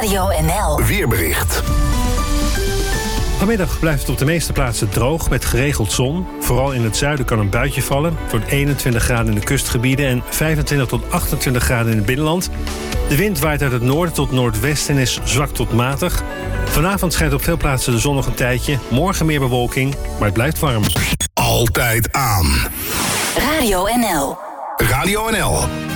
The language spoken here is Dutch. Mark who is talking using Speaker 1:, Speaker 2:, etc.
Speaker 1: Radio NL.
Speaker 2: Weerbericht.
Speaker 3: Vanmiddag blijft het op de meeste plaatsen droog met geregeld zon. Vooral in het zuiden kan een buitje vallen. Het wordt 21 graden in de kustgebieden en 25 tot 28 graden in het binnenland. De wind waait uit het noorden tot noordwesten en is zwak tot matig. Vanavond schijnt op veel plaatsen de zon nog een tijdje. Morgen meer bewolking, maar het blijft warm.
Speaker 2: Altijd aan.
Speaker 1: Radio NL.
Speaker 2: Radio NL.